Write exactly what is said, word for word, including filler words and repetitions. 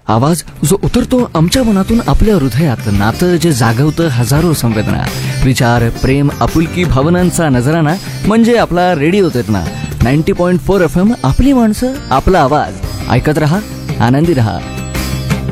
आवाज जो उतरतो आमच्या मनातून आपल्या हृदयात, नातं जे जागवतं हजारो संवेदना, विचार, प्रेम, आपुलकी, भावनांचा नजराना म्हणजे आपला रेडिओ चेतना. Ninety point four F M, आपली माणसं, आपला आवाज. ऐकत रहा, आनंदी रहा.